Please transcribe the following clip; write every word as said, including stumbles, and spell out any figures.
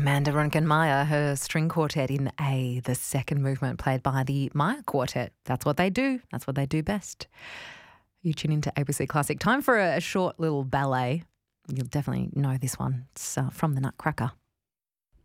Amanda Ronken-Meyer, her string quartet in A, the second movement played by the Meyer Quartet. That's what they do. That's what they do best. You tune into A B C Classic. Time for a, a short little ballet. You'll definitely know this one. It's uh, from the Nutcracker.